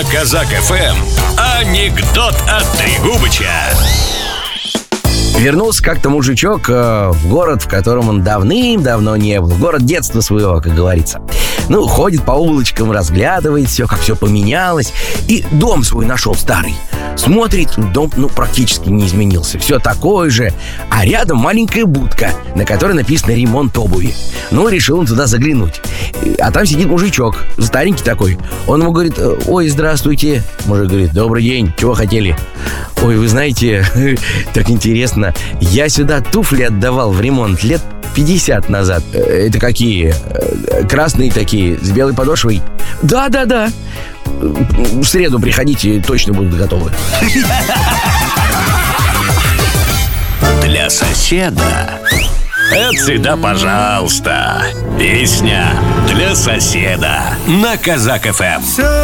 На Казак ФМ анекдот от Трегубыча. Вернулся как-то мужичок в город, в котором он давным-давно не был. В город детства своего, как говорится. Ну, ходит по улочкам, разглядывает все, как все поменялось. И дом свой нашел старый. Смотрит, дом, практически не изменился. Все такое же. А рядом маленькая будка, на которой написано «Ремонт обуви». Ну, решил он туда заглянуть. А там сидит мужичок, старенький такой. Он ему говорит: «Ой, здравствуйте». Мужик говорит: «Добрый день, чего хотели?» «Ой, вы знаете, так интересно, я сюда туфли отдавал в ремонт лет 50 назад». «Это какие? Красные такие, с белой подошвой?» «Да. В среду приходите, точно будут готовы». Для соседа. Это всегда пожалуйста. Песня для соседа на Казак ФМ.